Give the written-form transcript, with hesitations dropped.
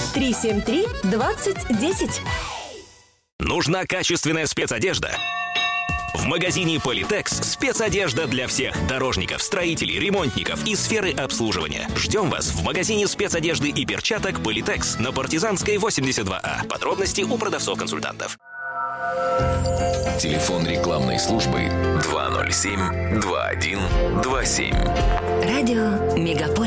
373-2010. Нужна качественная спецодежда? В магазине Политекс спецодежда для всех дорожников, строителей, ремонтников и сферы обслуживания. Ждем вас в магазине спецодежды и перчаток Политекс на Партизанской 82А. Подробности у продавцов-консультантов. Телефон рекламной службы 207-2127. Радио Мегаполис.